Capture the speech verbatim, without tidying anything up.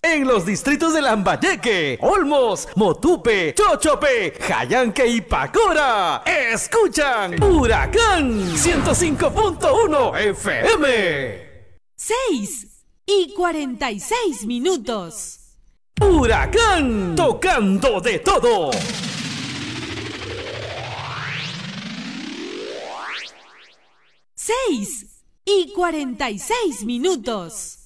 En los distritos de Lambayeque, Olmos, Motupe, Chochope, Jayanque y Pacora, escuchan Huracán ciento cinco punto uno F M. seis y cuarenta y seis minutos. Huracán, tocando de todo. seis y cuarenta y seis minutos.